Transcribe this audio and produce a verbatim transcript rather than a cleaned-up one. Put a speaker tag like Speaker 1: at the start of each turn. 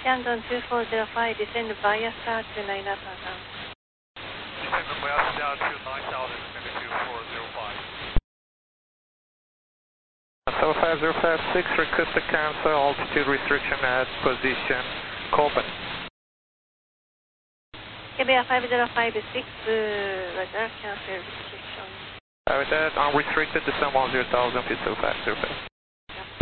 Speaker 1: Shandong two four zero five, descend via start to nine thousand.
Speaker 2: Descend via start to nine thousand, two four zero five. seven five zero five six, request to cancel altitude restriction at position Copen.
Speaker 1: K B R five zero five six, roger, cancel restriction.
Speaker 2: Uh, with that, unrestricted, descend one zero thousand, feet seven five zero five.